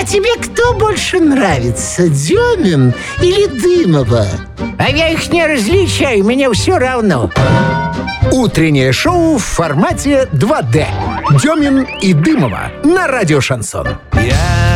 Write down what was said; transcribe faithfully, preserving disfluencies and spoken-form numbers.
тебе кто больше нравится, Демин или Дымова? А я их не различаю, мне все равно. Утреннее шоу в формате два дэ. Демин и Дымова на радио «Шансон». Я